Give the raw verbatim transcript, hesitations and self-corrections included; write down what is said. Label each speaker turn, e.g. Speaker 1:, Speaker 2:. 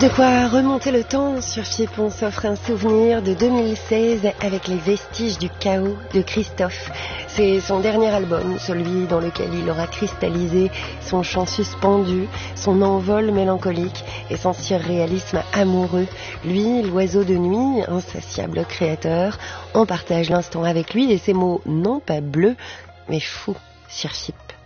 Speaker 1: De quoi remonter le temps. Sur Fiepon s'offre un souvenir de deux mille seize avec les vestiges du chaos de Christophe. C'est son dernier album, celui dans lequel il aura cristallisé son chant suspendu, son envol mélancolique et son surréalisme amoureux. Lui, l'oiseau de nuit, insatiable créateur, on partage l'instant avec lui et ses mots non pas bleus, mais fous sur Fiep.